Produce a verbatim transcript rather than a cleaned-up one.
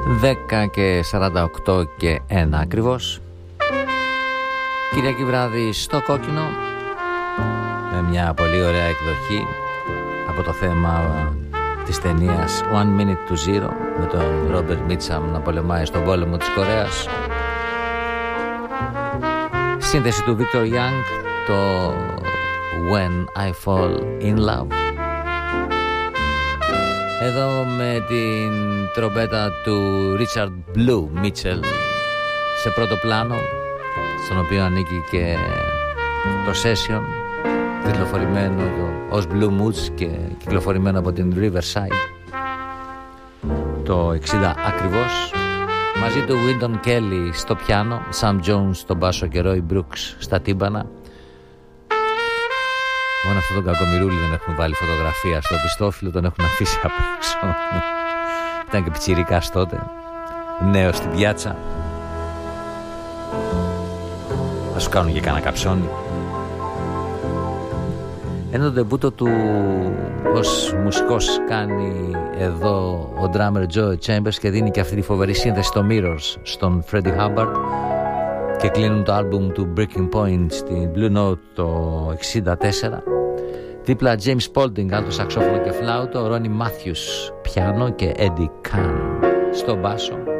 δέκα και σαράντα οκτώ και ένα ακριβώς. Κυριακή βράδυ στο Κόκκινο, με μια πολύ ωραία εκδοχή από το θέμα της ταινίας One Minute to Zero, με τον Ρόμπερτ Μίτσαμ να πολεμάει στον πόλεμο της Κορέας. Σύνθεση του Victor Young, το When I Fall in Love. Εδώ με την τρομπέτα του Richard Blue Mitchell σε πρώτο πλάνο, στον οποίο ανήκει και το Session, κυκλοφορημένο ως Blue Moods και κυκλοφορημένο από την Riverside το εξήντα ακριβώς. Μαζί του Wynton Kelly στο πιάνο, Sam Jones στο μπάσο και Roy Brooks στα τύμπανα. Μόνο αυτόν τον κακομοιρούλη δεν έχουν βάλει φωτογραφία στο πιστόφυλλο, τον έχουν αφήσει απ' έξω. Ήταν και πιτσιρικάς τότε, νέος στην πιάτσα. Θα σου κάνουν και κανένα καψόνι. Ενώ το ντεμπούτο του ως μουσικός κάνει εδώ ο drummer Joe Chambers και δίνει και αυτή τη φοβερή σύνθεση στο Mirrors στον Freddie Hubbard, και κλείνουν το άλμπουμ του Breaking Point στην Blue Note το εξήντα τέσσερα. Δίπλα James Spalding, άλτο σαξόφωνο και φλάουτο, Ronnie Matthews πιάνο και Eddie Kahn στο μπάσο.